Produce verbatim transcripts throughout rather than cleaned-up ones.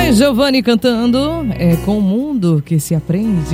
E Giovanni cantando é com o mundo que se aprende.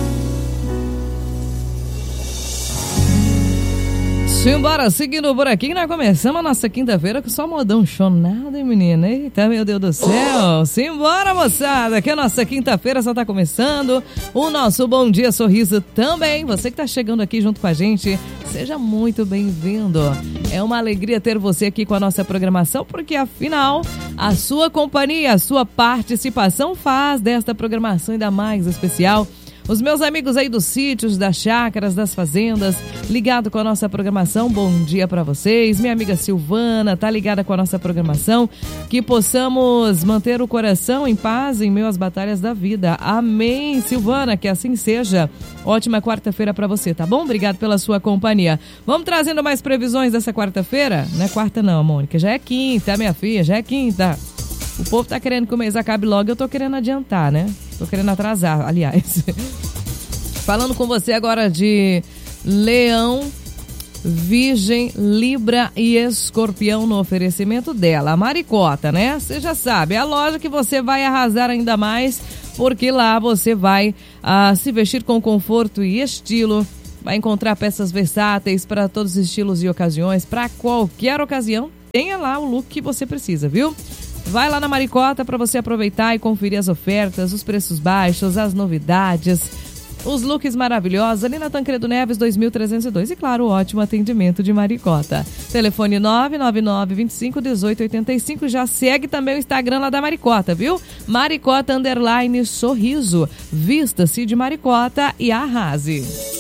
Simbora, seguindo por aqui, nós começamos a nossa quinta-feira com só modão chonado, hein, menina? Eita, meu Deus do céu! Simbora, moçada, que a nossa quinta-feira só tá começando. O nosso Bom Dia Sorriso também. Você que tá chegando aqui junto com a gente, seja muito bem-vindo. É uma alegria ter você aqui com a nossa programação, porque afinal, a sua companhia, a sua participação faz desta programação ainda mais especial. Os meus amigos aí dos sítios, das chácaras, das fazendas, ligado com a nossa programação, bom dia para vocês. Minha amiga Silvana tá ligada com a nossa programação, que possamos manter o coração em paz em meio às batalhas da vida. Amém, Silvana, que assim seja. Ótima quarta-feira para você, tá bom? Obrigado pela sua companhia. Vamos trazendo mais previsões dessa quarta-feira? Não é quarta não, Mônica, já é quinta, minha filha, já é quinta. O povo tá querendo que o mês acabe logo, eu tô querendo adiantar, né? Tô querendo atrasar, aliás. Falando com você agora de Leão, Virgem, Libra e Escorpião no oferecimento dela. A Maricota, né? Você já sabe, é a loja que você vai arrasar ainda mais, porque lá você vai ah, se vestir com conforto e estilo. Vai encontrar peças versáteis para todos os estilos e ocasiões, para qualquer ocasião. Tenha lá o look que você precisa, viu? Vai lá na Maricota para você aproveitar e conferir as ofertas, os preços baixos, as novidades, os looks maravilhosos ali na Tancredo Neves dois mil trezentos e dois e, claro, o ótimo atendimento de Maricota. Telefone nove nove nove, vinte e cinco, dezoito, oitenta e cinco. Já segue também o Instagram lá da Maricota, viu? Maricota underline sorriso. Vista-se de Maricota e arrase.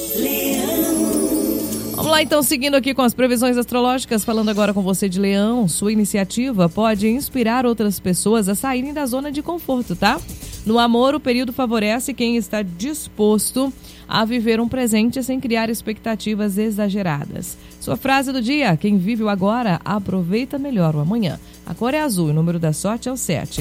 Vamos lá, então, seguindo aqui com as previsões astrológicas, falando agora com você de Leão. Sua iniciativa pode inspirar outras pessoas a saírem da zona de conforto, tá? No amor, o período favorece quem está disposto a viver um presente sem criar expectativas exageradas. Sua frase do dia: quem vive o agora, aproveita melhor o amanhã. A cor é azul e o número da sorte é o sete.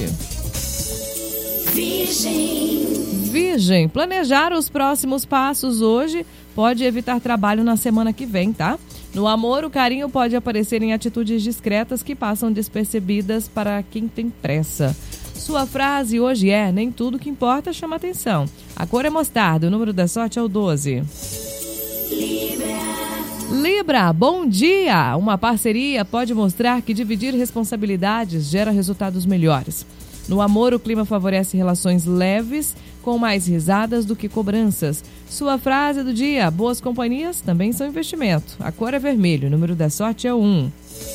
Virgem. Virgem, planejar os próximos passos hoje pode evitar trabalho na semana que vem, tá? No amor, o carinho pode aparecer em atitudes discretas que passam despercebidas para quem tem pressa. Sua frase hoje é: nem tudo que importa chama atenção. A cor é mostarda, o número da sorte é o doze. Libra. Libra, bom dia! Uma parceria pode mostrar que dividir responsabilidades gera resultados melhores. No amor, o clima favorece relações leves, com mais risadas do que cobranças. Sua frase do dia: boas companhias também são investimento. A cor é vermelho, o número da sorte é o um.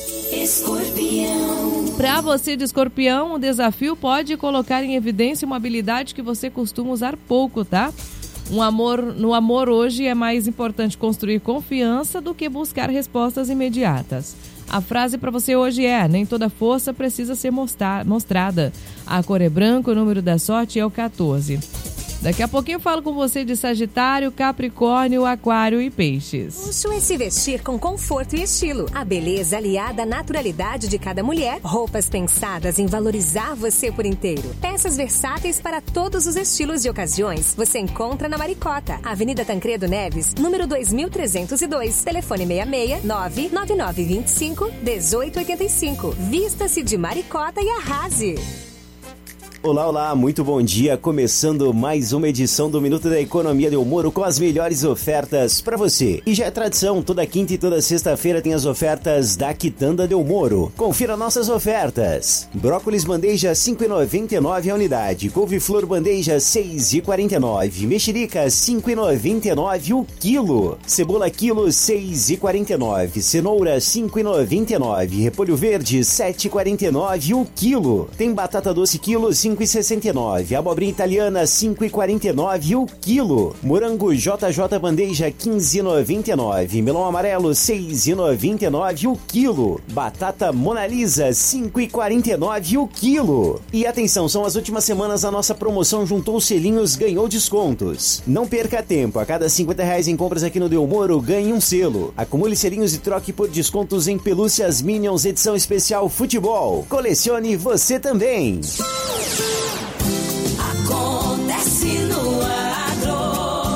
Escorpião. Para você de Escorpião, o desafio pode colocar em evidência uma habilidade que você costuma usar pouco, tá? Um amor, no amor hoje é mais importante construir confiança do que buscar respostas imediatas. A frase para você hoje é: nem toda força precisa ser mostra- mostrada. A cor é branco, o número da sorte é o quatorze. Daqui a pouquinho eu falo com você de Sagitário, Capricórnio, Aquário e Peixes. Luxo é se vestir com conforto e estilo. A beleza aliada à naturalidade de cada mulher. Roupas pensadas em valorizar você por inteiro. Peças versáteis para todos os estilos e ocasiões. Você encontra na Maricota, Avenida Tancredo Neves, número dois mil trezentos e dois. Telefone seis seis nove nove nove vinte e cinco, dezoito oitenta e cinco. Vista-se de Maricota e arrase. Olá, olá, muito bom dia. Começando mais uma edição do Minuto da Economia Del Moro com as melhores ofertas para você. E já é tradição, toda quinta e toda sexta-feira tem as ofertas da Quitanda Del Moro. Confira nossas ofertas. Brócolis bandeja cinco reais e noventa e nove centavos a unidade. Couve-flor bandeja seis reais e quarenta e nove centavos. Mexerica cinco reais e noventa e nove centavos o quilo. Cebola quilo seis reais e quarenta e nove centavos. Cenoura cinco reais e noventa e nove centavos. Repolho verde sete reais e quarenta e nove centavos o quilo. Tem batata doce quilo cinco reais e sessenta e nove centavos. Abobrinha italiana cinco reais e quarenta e nove centavos o quilo. Morango J J bandeja quinze reais e noventa e nove centavos. Melão amarelo seis reais e noventa e nove centavos o quilo. Batata Mona Lisa cinco reais e quarenta e nove centavos o quilo. E atenção, são as últimas semanas a nossa promoção juntou selinhos, ganhou descontos. Não perca tempo, a cada cinquenta reais em compras aqui no Del Moro ganhe um selo. Acumule selinhos e troque por descontos em pelúcias Minions edição especial futebol. Colecione você também. Acontece no agro.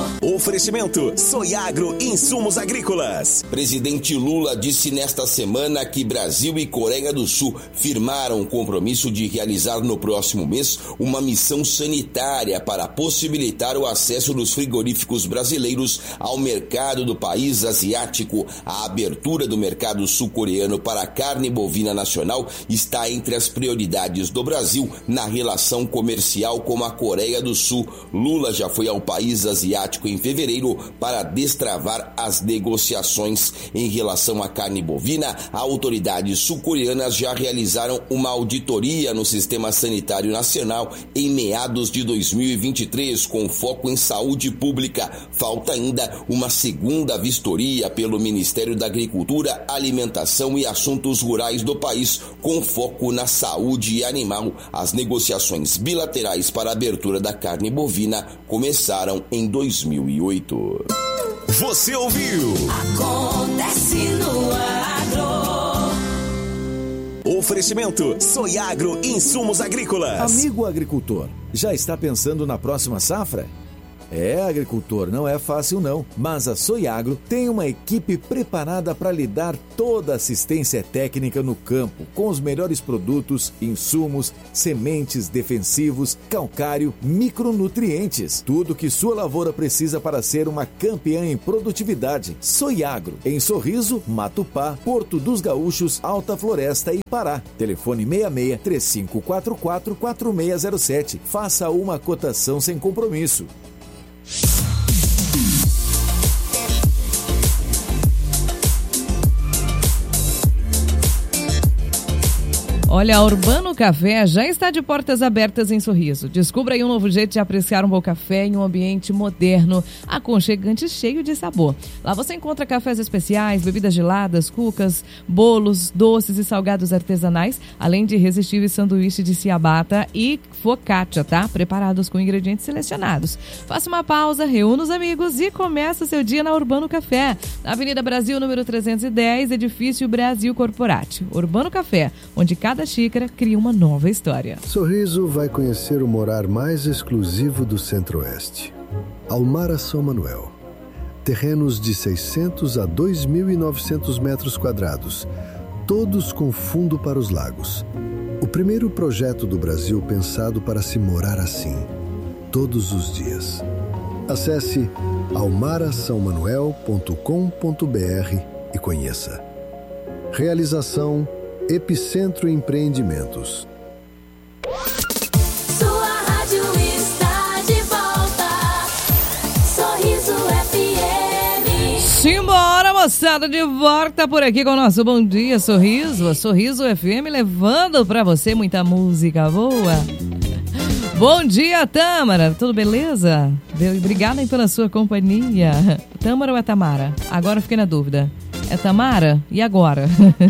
Oferecimento Soiagro Insumos Agrícolas. Presidente Lula disse nesta semana que Brasil e Coreia do Sul firmaram um compromisso de realizar no próximo mês uma missão sanitária para possibilitar o acesso dos frigoríficos brasileiros ao mercado do país asiático. A abertura do mercado sul-coreano para a carne bovina nacional está entre as prioridades do Brasil na relação comercial com a Coreia do Sul. Lula já foi ao país asiático em fevereiro para destravar as negociações. Em relação à carne bovina, autoridades sul-coreanas já realizaram uma auditoria no sistema sanitário nacional em meados de dois mil e vinte e três, com foco em saúde pública. Falta ainda uma segunda vistoria pelo Ministério da Agricultura, Alimentação e Assuntos Rurais do país, com foco na saúde animal. As negociações bilaterais para a abertura da carne bovina começaram em dois mil e oito. Você ouviu? Acontece no agro. Oferecimento Soiagro Insumos Agrícolas. Amigo agricultor, já está pensando na próxima safra? É, agricultor, não é fácil não, mas a Soiagro tem uma equipe preparada para lhe dar toda a assistência técnica no campo, com os melhores produtos, insumos, sementes, defensivos, calcário, micronutrientes, tudo que sua lavoura precisa para ser uma campeã em produtividade. Soiagro, em Sorriso, Matupá, Porto dos Gaúchos, Alta Floresta e Pará. Telefone seis seis, três cinco quatro quatro, quatro seis zero sete. Faça uma cotação sem compromisso. Olha, a Urbano Café já está de portas abertas em Sorriso. Descubra aí um novo jeito de apreciar um bom café em um ambiente moderno, aconchegante e cheio de sabor. Lá você encontra cafés especiais, bebidas geladas, cucas, bolos, doces e salgados artesanais, além de irresistíveis sanduíches de ciabatta e focaccia, tá? Preparados com ingredientes selecionados. Faça uma pausa, reúna os amigos e começa o seu dia na Urbano Café, na Avenida Brasil, número trezentos e dez, edifício Brasil Corporate. Urbano Café, onde cada xícara cria uma nova história. Sorriso vai conhecer o morar mais exclusivo do Centro-Oeste. Almara São Manuel. Terrenos de seiscentos a dois mil e novecentos metros quadrados, todos com fundo para os lagos. O primeiro projeto do Brasil pensado para se morar assim, todos os dias. Acesse almara são manuel ponto com ponto b r e conheça. Realização Epicentro Empreendimentos. Sua rádio está de volta. Sorriso F M. Simbora, moçada, de volta por aqui com o nosso Bom Dia Sorriso. A Sorriso F M levando pra você muita música boa. Bom dia, Tâmara. Tudo beleza? Obrigada aí pela sua companhia. Tâmara ou é Tamara? Agora eu fiquei na dúvida. É Tamara? E agora?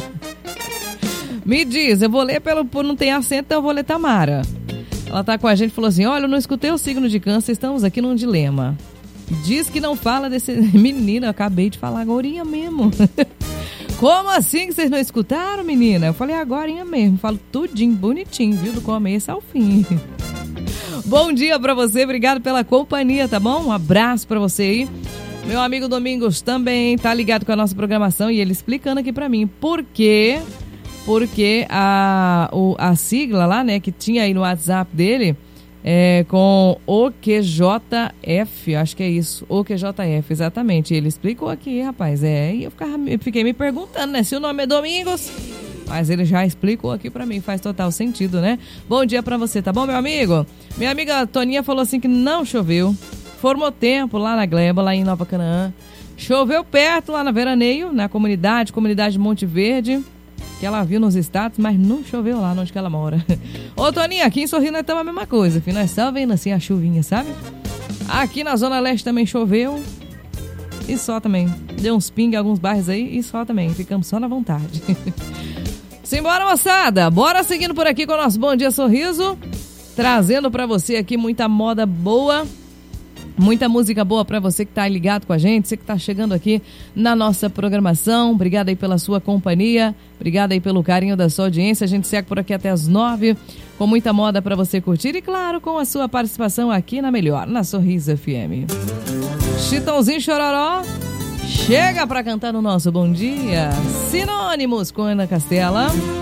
Me diz, eu vou ler pelo por não ter acento, então eu vou ler Tamara. Ela tá com a gente e falou assim: olha, eu não escutei o signo de Câncer, estamos aqui num dilema. Diz que não fala desse... Menina, eu acabei de falar agorinha mesmo. Como assim que vocês não escutaram, menina? Eu falei agorinha mesmo, falo tudinho, bonitinho, viu? Do começo ao fim. Bom dia pra você, obrigado pela companhia, tá bom? Um abraço pra você aí. Meu amigo Domingos também tá ligado com a nossa programação e ele explicando aqui pra mim por quê... Porque a, o, a sigla lá, né, que tinha aí no WhatsApp dele, é com O Q J F, acho que é isso, O Q J F, exatamente. Ele explicou aqui, rapaz, é, e eu, ficava, eu fiquei me perguntando, né, se o nome é Domingos, mas ele já explicou aqui pra mim, faz total sentido, né? Bom dia pra você, tá bom, meu amigo? Minha amiga Toninha falou assim que não choveu, formou tempo lá na Gleba, lá em Nova Canaã, choveu perto lá na Veraneio, na comunidade, comunidade Monte Verde, que ela viu nos status, mas não choveu lá onde que ela mora. Ô, Toninha, aqui em Sorriso nós estamos a mesma coisa, filho. Nós só vendo assim a chuvinha, sabe? Aqui na Zona Leste também choveu. E só também. Deu uns ping em alguns bairros aí e só também. Ficamos só na vontade. Simbora, moçada. Bora seguindo por aqui com o nosso Bom Dia Sorriso. Trazendo pra você aqui muita moda boa. Muita música boa para você que tá ligado com a gente, você que tá chegando aqui na nossa programação. Obrigada aí pela sua companhia, obrigada aí pelo carinho da sua audiência. A gente segue por aqui até as nove, com muita moda para você curtir e, claro, com a sua participação aqui na Melhor, na Sorriso F M. Chitãozinho Chororó chega pra cantar no nosso Bom Dia. Sinônimos com Ana Castela.